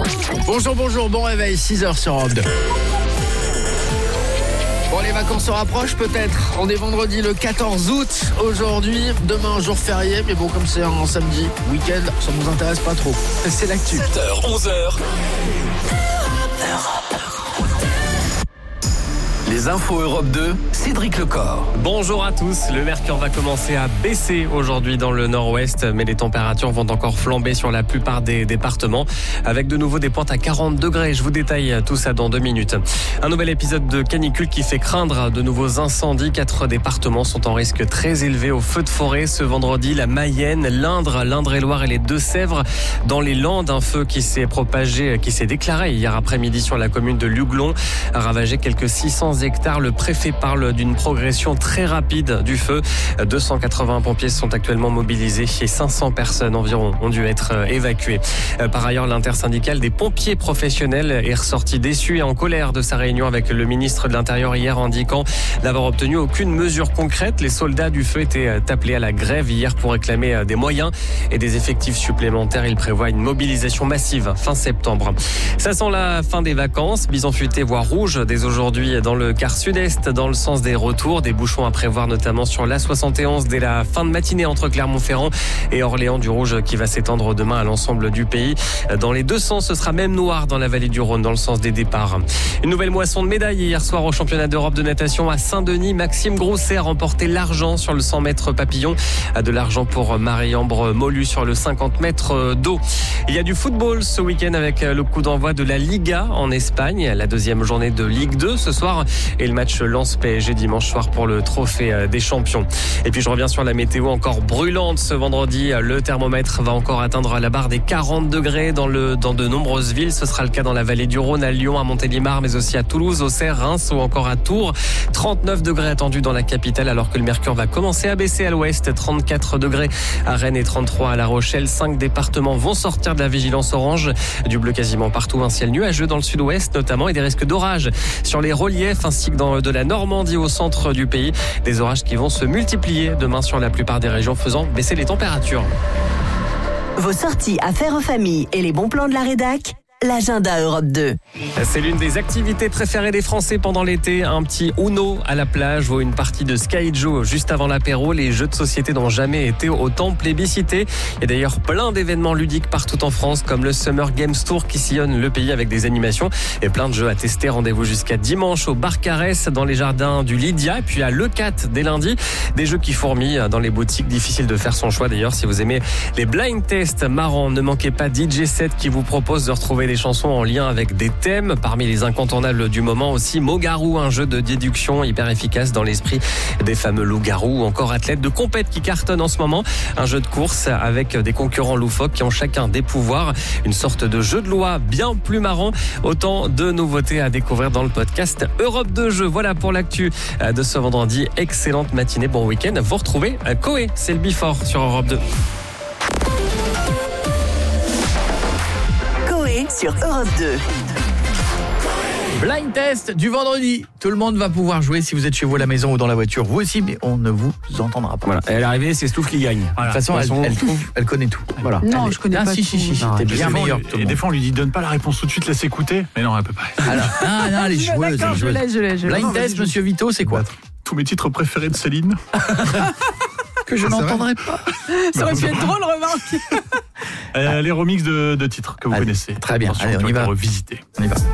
Bonjour, bon réveil, 6h sur Europe 2. Bon, les vacances se rapprochent peut-être. On est vendredi le 14 août aujourd'hui. Demain, jour férié, mais bon, comme c'est un samedi, week-end, ça nous intéresse pas trop. C'est l'actu. 7h, 11h. Les infos Europe 2, Cédric Lecor. Bonjour à tous. Le mercure va commencer à baisser aujourd'hui dans le nord-ouest, mais les températures vont encore flamber sur la plupart des départements, avec de nouveau des pointes à 40 degrés. Je vous détaille tout ça dans 2 minutes. Un nouvel épisode de canicule qui fait craindre de nouveaux incendies. 4 départements sont en risque très élevé au feu de forêt ce vendredi. La Mayenne, l'Indre-et-Loire et les Deux-Sèvres. Dans les Landes, un feu qui s'est déclaré hier après-midi sur la commune de Luglon, a ravagé quelques 600 hectares. Le préfet parle d'une progression très rapide du feu. 280 pompiers sont actuellement mobilisés et 500 personnes environ ont dû être évacuées. Par ailleurs, l'intersyndicale des pompiers professionnels est ressorti déçu et en colère de sa réunion avec le ministre de l'Intérieur hier, indiquant n'avoir obtenu aucune mesure concrète. Les soldats du feu étaient appelés à la grève hier pour réclamer des moyens et des effectifs supplémentaires. Il prévoit une mobilisation massive fin septembre. Ça sent la fin des vacances. Bison futé voie rouge dès aujourd'hui dans le quart sud-est, dans le sens des retours. Des bouchons à prévoir notamment sur l'A71 dès la fin de matinée entre Clermont-Ferrand et Orléans. Du rouge qui va s'étendre demain à l'ensemble du pays. Dans les deux sens, ce sera même noir dans la vallée du Rhône dans le sens des départs. Une nouvelle moisson de médailles hier soir au championnat d'Europe de natation à Saint-Denis. Maxime Grousset a remporté l'argent sur le 100 mètres papillon. De l'argent pour Marie-Ambre Molu sur le 50 mètres d'eau. Il y a du football ce week-end avec le coup d'envoi de la Liga en Espagne. La deuxième journée de Ligue 2 ce soir. Et le match Lens-PSG dimanche soir pour le trophée des champions. Et puis je reviens sur la météo encore brûlante ce vendredi. Le thermomètre va encore atteindre la barre des 40 degrés dans de nombreuses villes. Ce sera le cas dans la vallée du Rhône, à Lyon, à Montélimar, mais aussi à Toulouse, Auxerre, Reims ou encore à Tours. 39 degrés attendus dans la capitale alors que le mercure va commencer à baisser à l'ouest. 34 degrés à Rennes et 33 à La Rochelle. 5 départements vont sortir de la vigilance orange. Du bleu quasiment partout, un ciel nuageux dans le sud-ouest notamment et des risques d'orage sur les reliefs ainsi que dans de la Normandie au centre du pays. Des orages qui vont se multiplier demain sur la plupart des régions, faisant baisser les températures. Vos sorties à faire en famille et les bons plans de la rédac, l'agenda Europe 2. C'est l'une des activités préférées des Français pendant l'été. Un petit Uno à la plage ou une partie de Skyjo juste avant l'apéro. Les jeux de société n'ont jamais été autant plébiscités. Il y a d'ailleurs plein d'événements ludiques partout en France, comme le Summer Games Tour qui sillonne le pays avec des animations et plein de jeux à tester. Rendez-vous jusqu'à dimanche au Bar Caresse dans les jardins du Lydia et puis à Lecate dès lundi. Des jeux qui fourmillent dans les boutiques. Difficile de faire son choix d'ailleurs si vous aimez les blind tests marrants. Ne manquez pas DJ Set qui vous propose de retrouver des chansons en lien avec des thèmes. Parmi les incontournables du moment aussi, Mogarou, un jeu de déduction hyper efficace dans l'esprit des fameux loups-garous, ou encore Athlète de compète qui cartonne en ce moment. Un jeu de course avec des concurrents loufoques qui ont chacun des pouvoirs. Une sorte de jeu de loi bien plus marrant. Autant de nouveautés à découvrir dans le podcast Europe 2 Jeux. Voilà pour l'actu de ce vendredi. Excellente matinée, bon week-end. Vous retrouvez Coé, c'est le Before sur Europe 2. Sur Europe 2. Blind test du vendredi. Tout le monde va pouvoir jouer si vous êtes chez vous à la maison ou dans la voiture. Vous aussi, mais on ne vous entendra pas. Voilà. Elle est arrivée, c'est Stouff qui gagne. Voilà. De toute façon, elle connaît tout. Voilà. Non, je connais pas si, tout. T'es bien meilleur que tout le Et monde. des fois, on lui dit donne pas la réponse tout de suite, laisse écouter. Mais non, elle peut pas. Alors, non, les joueuses. D'accord, je l'ai. Blind test, monsieur Vito, c'est quoi? Tous mes titres préférés de Céline. Que je n'entendrai pas. Ça aurait pu être drôle, remarque. Les remixes de titres que vous connaissez. Très bien. Attention, Allez, on qui ont y été va. revisités. On y va.